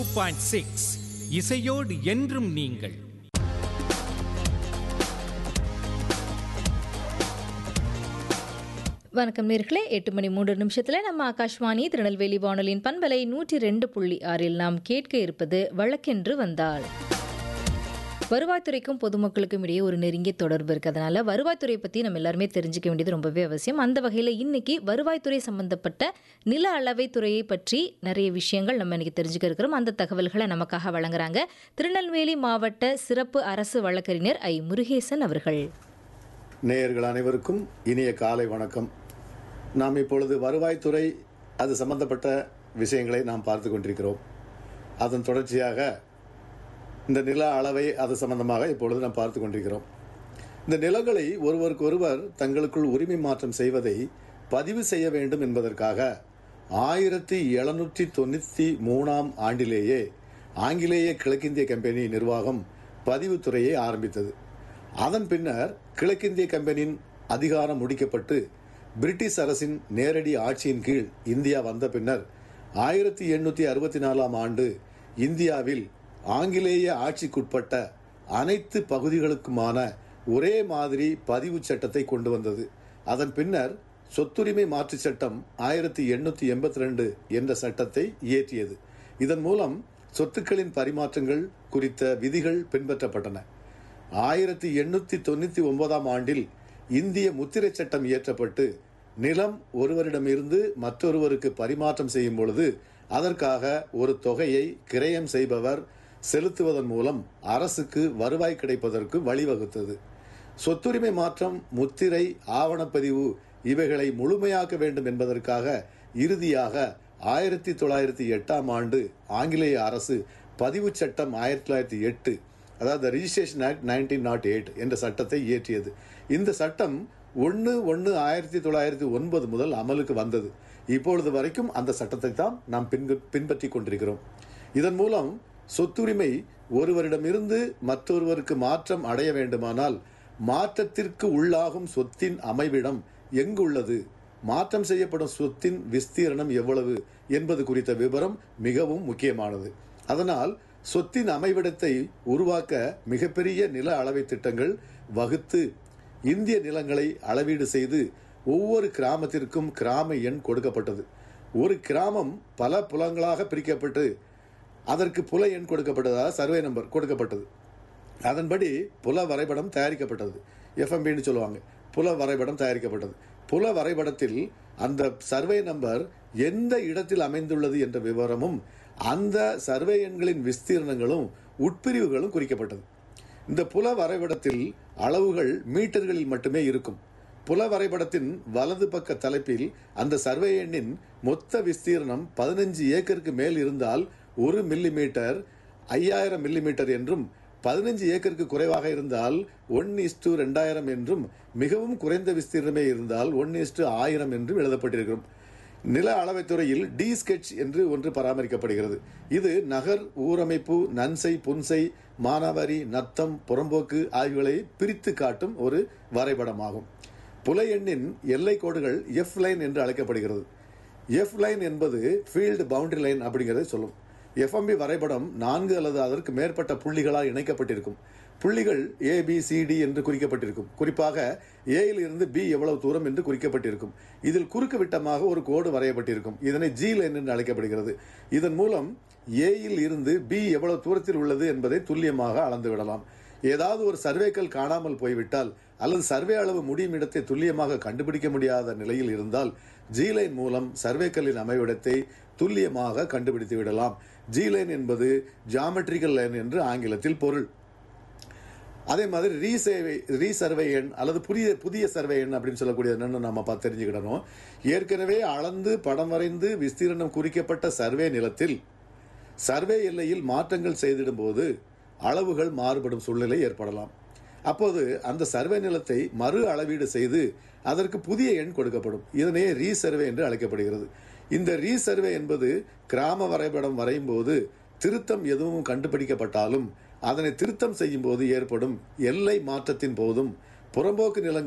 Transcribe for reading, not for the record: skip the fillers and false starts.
2.6 இசையோடு என்றும் நீங்கள். வணக்கம் நேர்களே, 8:03 நம்ம ஆகாஷ்வாணி திருநெல்வேலி வானொலியின் பண்பலை 102.6 நாம் கேட்க இருப்பது வழக்கென்று வந்தால். வருவாய்த்துறைக்கும் பொதுமக்களுக்கும் இடையே ஒரு நெருங்கிய தொடர்பு இருக்கிறதுனால வருவாய்த்துறை பற்றி நம்ம எல்லாருமே தெரிஞ்சுக்க வேண்டியது ரொம்பவே அவசியம். அந்த வகையில் இன்னைக்கு வருவாய்த்துறை சம்பந்தப்பட்ட நில அளவைத்துறையை பற்றி நிறைய விஷயங்கள் நம்ம இன்னைக்கு தெரிஞ்சுக்க இருக்கிறோம். அந்த தகவல்களை நமக்காக வழங்குறாங்க திருநெல்வேலி மாவட்ட சிறப்பு அரசு வழக்கறிஞர் ஐ. முருகேசன் அவர்கள். நேயர்கள் அனைவருக்கும் இனிய காலை வணக்கம். நாம் இப்பொழுது வருவாய்த்துறை அது சம்பந்தப்பட்ட விஷயங்களை நாம் பார்த்து கொண்டிருக்கிறோம். அதன் தொடர்ச்சியாக இந்த நில அளவை அது சம்பந்தமாக இப்பொழுது நாம் பார்த்து கொண்டிருக்கிறோம். இந்த நிலங்களை ஒருவருக்கொருவர் தங்களுக்குள் உரிமை மாற்றம் செய்வதை பதிவு செய்ய வேண்டும் என்பதற்காக 1793 ஆண்டிலேயே ஆங்கிலேய கிழக்கிந்திய கம்பெனி நிர்வாகம் பதிவுத்துறையை ஆரம்பித்தது. அதன் பின்னர் கிழக்கிந்திய கம்பெனியின் அதிகாரம் முடிக்கப்பட்டு பிரிட்டிஷ் அரசின் நேரடி ஆட்சியின் கீழ் இந்தியா வந்த பின்னர் 1864 ஆண்டு இந்தியாவில் ஆங்கிலேய ஆட்சிக்குட்பட்ட அனைத்து பகுதிகளுக்குமான ஒரே மாதிரி பதிவு சட்டத்தை கொண்டு வந்தது. அதன் பின்னர் சொத்துரிமை மாற்று சட்டம் 1882 என்ற சட்டத்தை இயற்றியது. இதன் மூலம் சொத்துக்களின் பரிமாற்றங்கள் குறித்த விதிகள் பின்பற்றப்பட்டன. 1899 ஆண்டில் இந்திய முத்திரை சட்டம் இயற்றப்பட்டு நிலம் ஒருவரிடமிருந்து மற்றொருவருக்கு பரிமாற்றம் செய்யும் பொழுது அதற்காக ஒரு தொகையை கிரயம் செய்பவர் செலுத்துவதன் மூலம் அரசுக்கு வருவாய் கிடைப்பதற்கு வழிவகுத்தது. சொத்துரிமை மாற்றம், முத்திரை, ஆவணப்பதிவு இவைகளை முழுமையாக்க வேண்டும் என்பதற்காக இறுதியாக 1908 ஆண்டு ஆங்கிலேய அரசு பதிவு சட்டம் 1908, அதாவது ரிஜிஸ்ட்ரேஷன் ஆக்ட் 1908 என்ற சட்டத்தை இயற்றியது. இந்த சட்டம் 1/1/1909 முதல் அமலுக்கு வந்தது. இப்பொழுது வரைக்கும் அந்த சட்டத்தை தான் நாம் பின்பற்றி கொண்டிருக்கிறோம். இதன் மூலம் சொத்துரிமை ஒருவரிடமிருந்து மற்றொருவருக்கு மாற்றம் அடைய வேண்டுமானால் மாற்றத்திற்கு உள்ளாகும் சொத்தின் அமைவிடம் எங்குள்ளது, மாற்றம் செய்யப்படும் சொத்தின் விஸ்தீரணம் எவ்வளவு என்பது குறித்த விவரம் மிகவும் முக்கியமானது. அதனால் சொத்தின் அமைவிடத்தை உருவாக்க மிகப்பெரிய நில அளவை திட்டங்கள் வகுத்து இந்திய நிலங்களை அளவீடு செய்து ஒவ்வொரு கிராமத்திற்கும் கிராம எண் கொடுக்கப்பட்டது. ஒரு கிராமம் பல புலங்களாக பிரிக்கப்பட்டு அதற்கு புல எண் கொடுக்கப்பட்டதாக சர்வே நம்பர் கொடுக்கப்பட்டது. அதன்படி புல வரைபடம் தயாரிக்கப்பட்டது. எஃப்எம்பின்னு சொல்லுவாங்க. புல வரைபடம் தயாரிக்கப்பட்டது. புல வரைபடத்தில் அந்த சர்வே நம்பர் எந்த இடத்தில் அமைந்துள்ளது என்ற விவரமும் அந்த சர்வே எண்களின் விஸ்தீர்ணங்களும் உட்பிரிவுகளும் குறிக்கப்பட்டது. இந்த புல வரைபடத்தில் அளவுகள் மீட்டர்களில் மட்டுமே இருக்கும். புல வரைபடத்தின் வலது பக்க தலைப்பில் அந்த சர்வே எண்ணின் மொத்த விஸ்தீர்ணம் 15 ஏக்கருக்கு மேல் இருந்தால் 1 மில்லிமீட்டர் 5000 மில்லிமீட்டர் என்றும், 15 ஏக்கருக்கு குறைவாக இருந்தால் 1:2000 என்றும், மிகவும் குறைந்த விஸ்தீர்ணமே இருந்தால் 1:1000 என்றும் எழுதப்பட்டிருக்கும். நில அளவைத்துறையில் டி ஸ்கெட்ச் என்று ஒன்று பராமரிக்கப்படுகிறது. இது நகர், ஊரமைப்பு, நன்சை, புன்சை, மானாவாரி, நத்தம், புறம்போக்கு ஆகியவை பிரித்து காட்டும் ஒரு வரைபடமாகும். புல எண்ணின் எல்லை கோடுகள் எஃப் லைன் என்று அழைக்கப்படுகிறது. எஃப் லைன் என்பது ஃபீல்டு பவுண்டரி லைன் அப்படிங்கிறதை சொல்லும். எஃப்எம்பி வரைபடம் 4 அல்லது அதற்கு மேற்பட்ட புள்ளிகளால் இணைக்கப்பட்டிருக்கும். புள்ளிகள் ABCD என்று குறிக்கப்பட்டிருக்கும். குறிப்பாக ஏயில் இருந்து பி எவ்வளவு தூரம் என்று குறிக்கப்பட்டிருக்கும். இதில் குறுக்கு விட்டமாக ஒரு கோடு வரையப்பட்டிருக்கும். இதனை ஜி லைன் என்று அழைக்கப்படுகிறது. இதன் மூலம் ஏயில் இருந்து பி எவ்வளவு தூரத்தில் உள்ளது என்பதை துல்லியமாக அளந்து விடலாம். ஏதாவது ஒரு சர்வேக்கள் காணாமல் போய்விட்டால் அல்லது சர்வே அளவு முடியும் இடத்தை துல்லியமாக கண்டுபிடிக்க முடியாத நிலையில் இருந்தால் ஜி லைன் மூலம் சர்வேக்களின் அமைவிடத்தை துல்லியமாக கண்டுபிடித்து விடலாம். ஜி லைன் என்பது ஜியாமெட்ரிக்கல் லைன் என்று ஆங்கிலத்தில் பொருள். அதே மாதிரி ரீசர்வே எண் அல்லது புதிய சர்வே எண் அப்படின்னு சொல்லக்கூடிய என்னன்னு நம்ம பார்த்து தெரிஞ்சுக்கிடணும். ஏற்கனவே அளந்து படம் வரைந்து விஸ்தீரணம் குறிக்கப்பட்ட சர்வே நிலத்தில் சர்வே எல்லையில் மாற்றங்கள் செய்திடும் போது அளவுகள் மாறுபடும் சூழ்நிலை ஏற்படலாம். அப்போது அந்த சர்வே நிலத்தை மறு அளவீடு செய்து அதற்கு புதிய எண் கொடுக்கப்படும். இதனையே ரீசர்வே என்று அழைக்கப்படுகிறது. இந்த ரீசர்வே என்பது கிராம வரைபடம் வரையும் போது திருத்தம் எதுவும் கண்டுபிடிக்கப்பட்டாலும் அதனை திருத்தம் செய்யும் போது ஏற்படும் எல்லை மாற்றத்தின் போதும் புறம்போக்கு நிலங்கள்